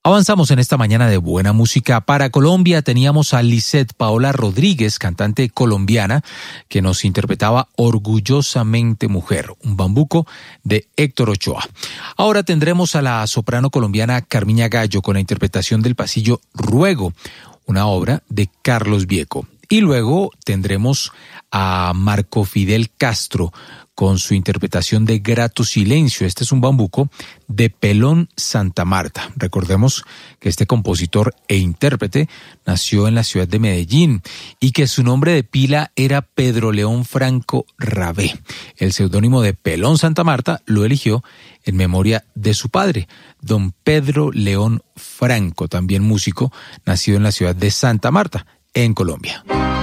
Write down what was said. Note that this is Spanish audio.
Avanzamos en esta mañana de buena música. Para Colombia teníamos a Lisette Paola Rodríguez, cantante colombiana, que nos interpretaba Orgullosamente Mujer, un bambuco de Héctor Ochoa. Ahora tendremos a la soprano colombiana Carmiña Gallo con la interpretación del pasillo Ruego, una obra de Carlos Vieco. Y luego tendremos a Marco Fidel Castro con su interpretación de Grato Silencio. Este es un bambuco de Pelón Santa Marta. Recordemos que este compositor e intérprete nació en la ciudad de Medellín y que su nombre de pila era Pedro León Franco Rabé. El seudónimo de Pelón Santa Marta lo eligió en memoria de su padre, don Pedro León Franco, también músico, nacido en la ciudad de Santa Marta, en Colombia.